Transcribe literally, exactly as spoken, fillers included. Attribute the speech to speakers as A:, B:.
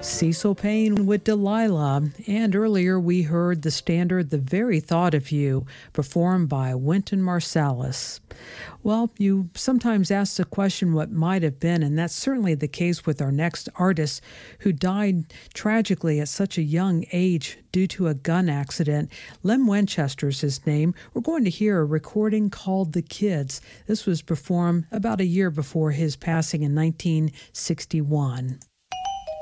A: Cecil Payne with Delilah, and earlier we heard the standard The Very Thought of You, performed by Wynton Marsalis. Well, you sometimes ask the question what might have been, and that's certainly the case with our next artist, who died tragically at such a young age due to a gun accident. Lem Winchester's his name. We're going to hear a recording called The Kids. This was performed about a year before his passing in nineteen sixty-one.